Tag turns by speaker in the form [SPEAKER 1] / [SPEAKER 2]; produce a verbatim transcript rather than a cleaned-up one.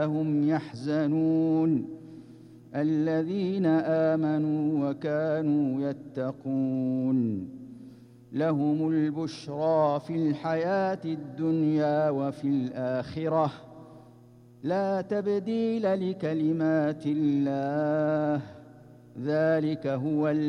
[SPEAKER 1] هم يحزنون الذين آمنوا وكانوا يتقون لهم البشرى في الحياة الدنيا وفي الآخرة لا تبديل لكلمات الله ذلك هو